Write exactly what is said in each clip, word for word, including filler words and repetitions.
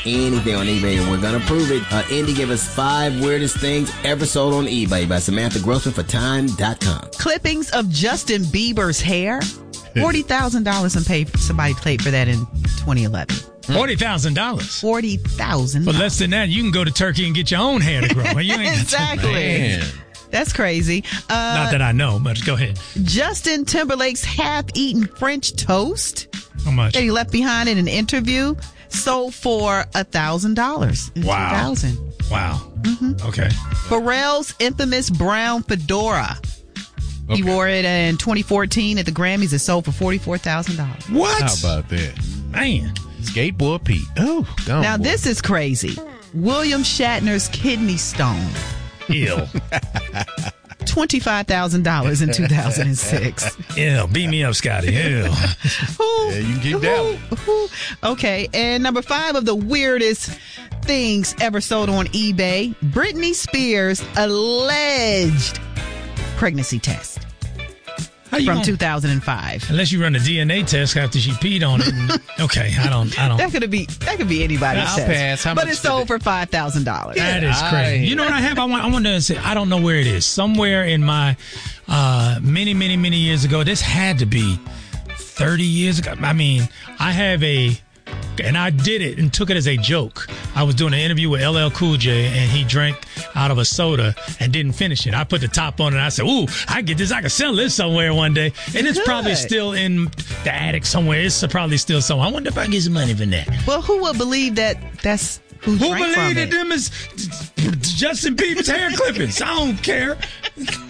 anything on eBay, and we're going to prove it. Uh, Indy, give us five weirdest things ever sold on eBay by Samantha Grossman for Time dot com. Clippings of Justin Bieber's hair. forty thousand dollars and paid, somebody paid for that in twenty eleven. forty thousand dollars. forty thousand dollars. For less than that, you can go to Turkey and get your own hair to grow. You ain't exactly. Man. That's crazy. Uh, Not that I know, but go ahead. Justin Timberlake's half-eaten French toast How much? that he left behind in an interview sold for one thousand dollars. Wow. two thousand dollars. Wow. Mm-hmm. Okay. Pharrell's infamous brown fedora. Okay. He wore it in twenty fourteen at the Grammys. It sold for forty-four thousand dollars. What? How about that? Man. Skateboard Pete. Oh, gone, Now, boy. this is crazy. William Shatner's kidney stone. Ew. twenty-five thousand dollars in two thousand six. Ew. Beat me up, Scotty. Ew. Ooh, Yeah, you can keep that ooh, ooh. Okay, and number five of the weirdest things ever sold on eBay, Britney Spears' alleged pregnancy test How you from gonna- two thousand five. Unless you run a D N A test after she peed on it. And, okay, I don't. I don't. That could be that could be anybody's I'll test. pass. How but much it's did sold it- for five thousand dollars. That is I- crazy. You know what I have? I want. I want to say. I don't know where it is. Somewhere in my uh, many, many, many years ago. This had to be thirty years ago. I mean, I have a, and I did it and took it as a joke. I was doing an interview with L L Cool J, and he drank out of a soda and didn't finish it. I put the top on it. And I said, "Ooh, I get this. I can sell this somewhere one day." And it's Good. probably still in the attic somewhere. It's probably still somewhere. I wonder if I can get some money for that. Well, who would believe that that's who, Who drank from believed it? that them is Justin Bieber's hair clippings? I don't care.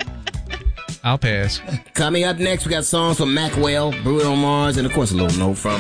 I'll pass. Coming up next, we got songs from Macwell, Bruno Mars, and of course a little note from